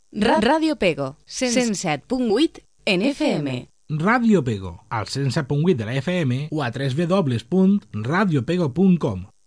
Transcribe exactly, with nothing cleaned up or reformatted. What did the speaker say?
Ràdio Pego, cent set punt vuit en F M. Ràdio Pego, al cent set punt vuit de la F M o a w w w punt radio pego punt com.